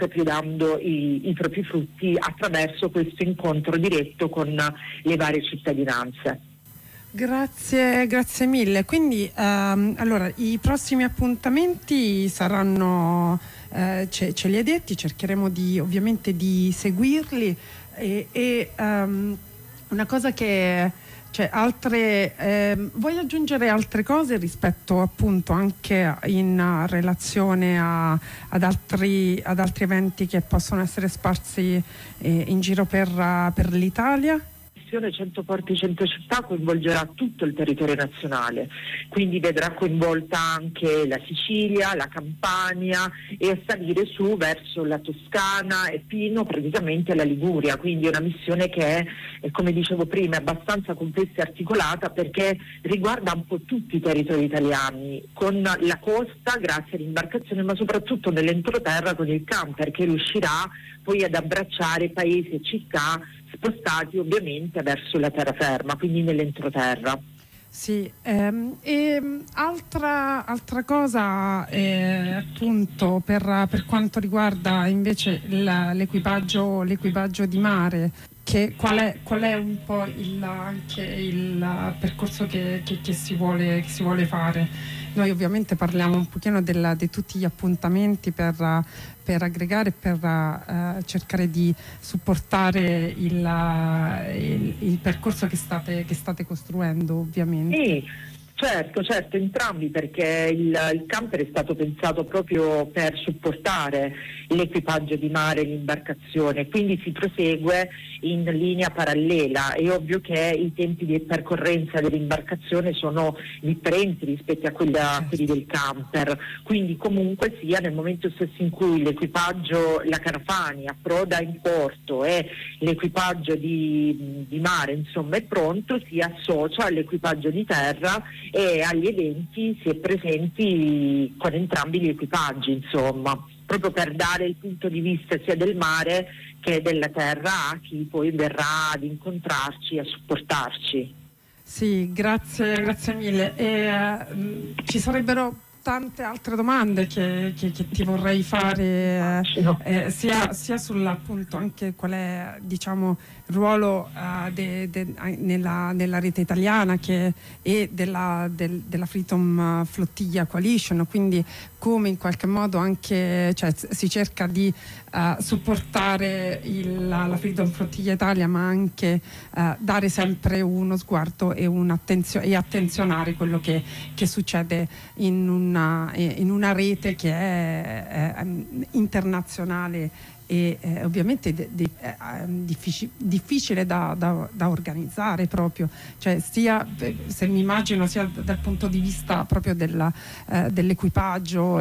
proprio dando i propri frutti attraverso questo incontro diretto con le varie cittadinanze. Grazie mille. Quindi allora i prossimi appuntamenti saranno, ce li hai detti, cercheremo ovviamente di seguirli e una cosa che vuoi aggiungere altre cose rispetto appunto anche in relazione ad altri eventi che possono essere sparsi in giro per l'Italia? La missione 100 Porti 100 Città coinvolgerà tutto il territorio nazionale, quindi vedrà coinvolta anche la Sicilia, la Campania e a salire su verso la Toscana e fino praticamente alla Liguria, quindi è una missione che è, come dicevo prima, abbastanza complessa e articolata perché riguarda un po' tutti i territori italiani, con la costa grazie all'imbarcazione ma soprattutto nell'entroterra con il camper che riuscirà poi ad abbracciare paesi e città spostati ovviamente verso la terraferma, quindi nell'entroterra. Sì, altra cosa appunto per quanto riguarda invece l'equipaggio di mare, qual è un po' anche il percorso che si vuole fare? Noi ovviamente parliamo un pochino di tutti gli appuntamenti per aggregare, per cercare di supportare il percorso che state costruendo, ovviamente. Sì. Certo, entrambi, perché il camper è stato pensato proprio per supportare l'equipaggio di mare e l'imbarcazione, quindi si prosegue in linea parallela. È ovvio che i tempi di percorrenza dell'imbarcazione sono differenti rispetto a quelli del camper, quindi comunque sia nel momento stesso in cui l'equipaggio, la Carafani, approda in porto e l'equipaggio di mare insomma è pronto, si associa all'equipaggio di terra e agli eventi si è presenti con entrambi gli equipaggi, insomma, proprio per dare il punto di vista sia del mare che della terra a chi poi verrà ad incontrarci, a supportarci. Sì, grazie mille. Ci sarebbero tante altre domande che ti vorrei fare, sia sull'appunto anche qual è, diciamo, il ruolo nella rete italiana e della Freedom Flotilla Coalition, quindi come in qualche modo anche si cerca di supportare la Freedom Flotilla Italia, ma anche dare sempre uno sguardo e attenzionare quello che succede in una rete che è internazionale e ovviamente difficile da organizzare proprio, sia se mi immagino sia dal punto di vista proprio dell'equipaggio,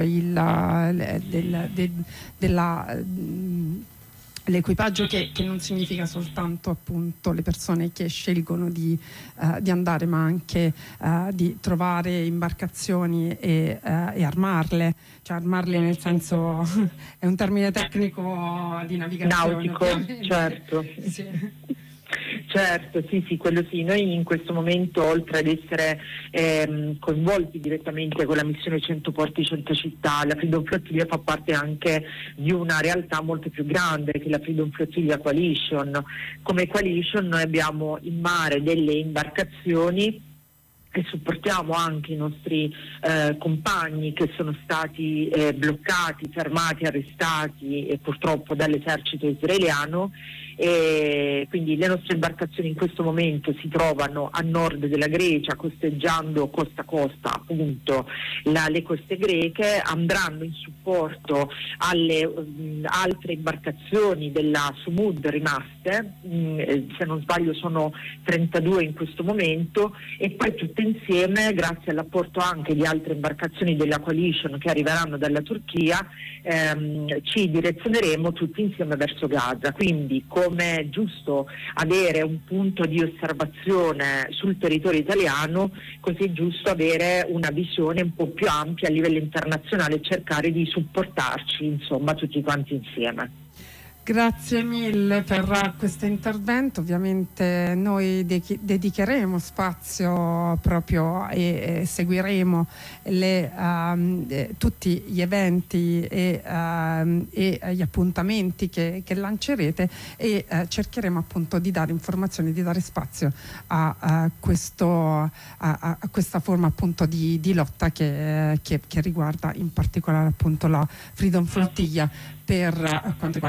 l'equipaggio che non significa soltanto appunto le persone che scelgono di andare, ma anche di trovare imbarcazioni e armarle, armarle nel senso è un termine tecnico di navigazione nautico, ovviamente. Certo. Sì. Certo, sì, quello sì. Noi in questo momento, oltre ad essere coinvolti direttamente con la missione 100 Porti 100 Città, la Freedom Flotilla fa parte anche di una realtà molto più grande che è la Freedom Flotilla Coalition. Come Coalition noi abbiamo in mare delle imbarcazioni e supportiamo anche i nostri compagni che sono stati bloccati, fermati, arrestati e purtroppo dall'esercito israeliano. E quindi le nostre imbarcazioni in questo momento si trovano a nord della Grecia, costeggiando costa a costa appunto le coste greche, andranno in supporto alle altre imbarcazioni della Sumud rimaste, se non sbaglio sono 32 in questo momento, e poi tutte insieme, grazie all'apporto anche di altre imbarcazioni della Coalition che arriveranno dalla Turchia, ci direzioneremo tutti insieme verso Gaza. Quindi come è giusto avere un punto di osservazione sul territorio italiano, così è giusto avere una visione un po' più ampia a livello internazionale e cercare di supportarci insomma tutti quanti insieme. Grazie mille per questo intervento. Ovviamente noi dedicheremo spazio proprio e seguiremo tutti gli eventi e gli appuntamenti che lancerete e cercheremo appunto di dare informazioni, di dare spazio a questa forma appunto di lotta che riguarda in particolare appunto la Freedom Flotilla per quanto riguarda